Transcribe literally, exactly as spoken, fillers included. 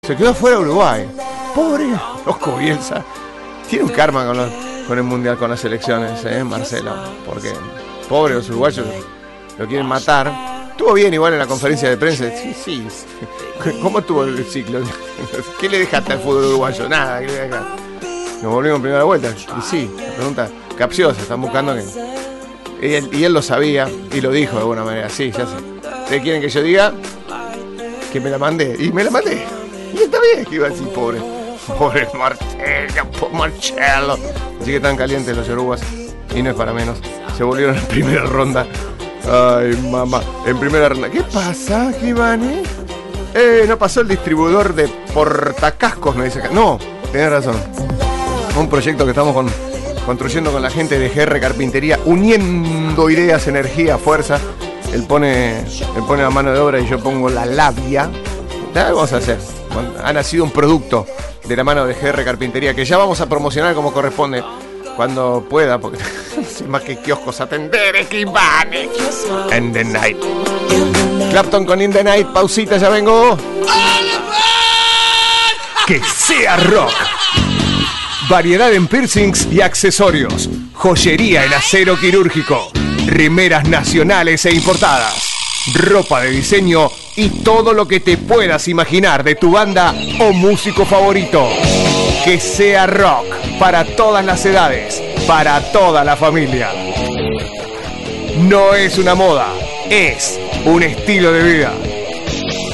Se quedó fuera de Uruguay. Pobre Rosco Bielsa. Tiene un karma con, los, con el mundial, con las elecciones, ¿eh, Marcelo? Porque pobre los uruguayos lo quieren matar. Estuvo bien igual en la conferencia de prensa. Sí, sí. ¿Cómo estuvo el ciclo? ¿Qué le dejaste al fútbol uruguayo? Nada. ¿Qué le dejaste? Nos volvimos en primera vuelta. Y sí, la pregunta capciosa. Están buscando que... Y él, y él lo sabía y lo dijo de alguna manera. Sí, ya sé. ¿Ustedes quieren que yo diga? Que me la mandé. Y me la mandé. Y está bien, que iba así, pobre. Pobre Marcelo, pobre Marcelo. Así que están calientes los yorugas. Y no es para menos. Se volvieron en primera ronda. Ay, mamá. En primera ronda. ¿Qué pasa, Kibane? Eh, no pasó el distribuidor de portacascos, me dice acá. No, tenés razón. Un proyecto que estamos con, construyendo con la gente de G R Carpintería, uniendo ideas, energía, fuerza. Él pone, él pone la mano de obra y yo pongo la labia. ¿Qué vamos a hacer? Ha nacido un producto de la mano de G R Carpintería que ya vamos a promocionar como corresponde cuando pueda, porque sin más que kioscos atender, Esquivane. In the Night. Clapton con In the Night, pausita, ya vengo. Que sea rock. Variedad en piercings y accesorios. Joyería en acero quirúrgico. Remeras nacionales e importadas. Ropa de diseño y todo lo que te puedas imaginar de tu banda o músico favorito. Que sea rock para todas las edades, para toda la familia. No es una moda, es un estilo de vida.